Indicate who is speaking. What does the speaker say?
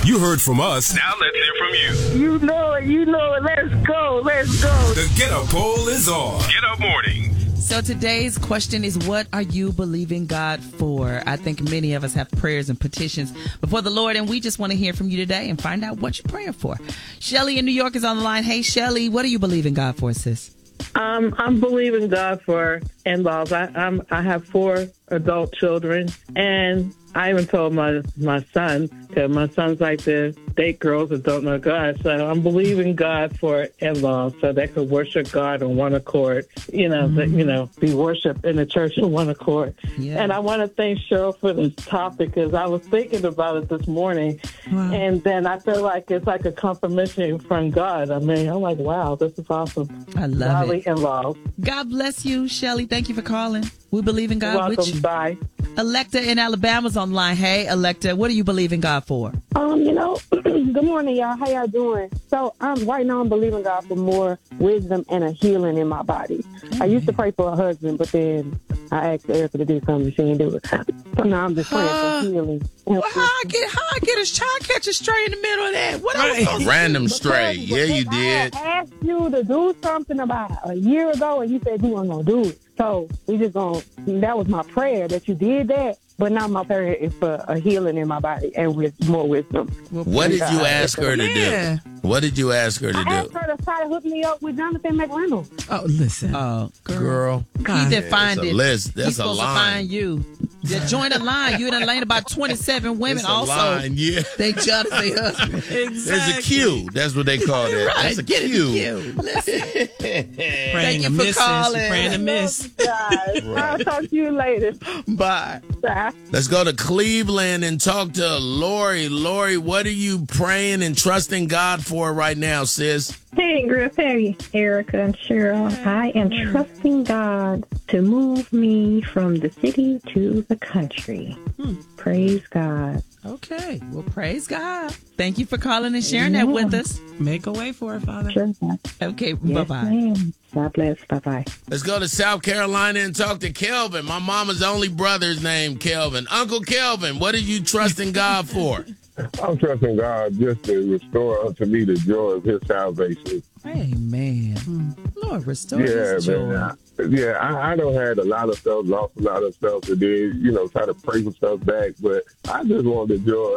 Speaker 1: You heard from us. Now let's hear from you.
Speaker 2: You know it. Let's go.
Speaker 1: The Get Up Poll is on. Get Up Morning.
Speaker 3: So today's question is, what are you believing God for? I think many of us have prayers and petitions before the Lord, and we just want to hear from you today and find out what you're praying for. Shelly in New York is on the line. Hey, Shelly, what are you believing God for, sis?
Speaker 2: I'm believing God for in-laws. I have 4 adult children, and I even told my son, because my son's like to date girls that don't know God. So I'm believing God for in-laws so they could worship God on one accord, be worshiped in the church on one accord. Yeah. And I want to thank Cheryl for this topic because I was thinking about it this morning. Wow. And then I feel like it's like a confirmation from God. I mean, I'm like, wow, this is awesome.
Speaker 3: I love it.
Speaker 2: In-laws.
Speaker 3: God bless you, Shelly. Thank you for calling. We believe in God.
Speaker 2: You're welcome.
Speaker 3: With you.
Speaker 2: Bye.
Speaker 3: Electa in Alabama's online. Hey, Electa, what are you believing God for?
Speaker 4: Good morning, y'all. How y'all doing? So, right now I'm believing God for more wisdom and a healing in my body. I used to pray for a husband, but then I asked Erica to do something. She didn't do it. So now I'm just praying for healing.
Speaker 3: Well, how I catch a stray in the middle of that? What else?
Speaker 5: Random stray. Yeah, you did.
Speaker 4: I asked you to do something about a year ago, and you said you weren't going to do it. So we just that was my prayer that you did that. But now my prayer is for a healing in my body and with more wisdom.
Speaker 5: What did you ask her to do? What did you ask her to do?
Speaker 4: I asked her to try to hook me up with Jonathan McReynolds.
Speaker 3: Oh, listen. Girl. He didn't find it.
Speaker 5: That's
Speaker 3: He's supposed to find you. Join the line. You done laid about 27 women also.
Speaker 5: Line, yeah.
Speaker 3: They Jonathan husband. Exactly.
Speaker 5: There's a queue. That's what they call that.
Speaker 3: Right.
Speaker 5: That's a
Speaker 3: Get
Speaker 5: queue.
Speaker 3: Listen.
Speaker 6: Praying
Speaker 3: Thank you for calling.
Speaker 6: Praying to miss.
Speaker 4: Guys, I'll talk to you later.
Speaker 3: Bye.
Speaker 4: Bye.
Speaker 5: Let's go to Cleveland and talk to Lori. Lori, what are you praying and trusting God for right now, sis?
Speaker 7: Hey, Griff. Hey, Erica and Cheryl. I am trusting God to move me from the city to the country. Praise God.
Speaker 3: Okay. Well, praise God. Thank you for calling and sharing that with us.
Speaker 6: Make a way for it, Father.
Speaker 7: Sure.
Speaker 3: Okay.
Speaker 7: Yes,
Speaker 3: bye-bye.
Speaker 7: ma'am. God bless. Bye-bye.
Speaker 5: Let's go to South Carolina and talk to Kelvin. My mama's only brother's named Kelvin. Uncle Kelvin, what are you trusting God for?
Speaker 8: I'm trusting God just to restore unto me the joy of his salvation.
Speaker 3: Amen. Lord, restore his joy.
Speaker 8: Man. I don't had a lot of stuff, lost a lot of stuff, and then, try to pray for stuff back, but I just want the joy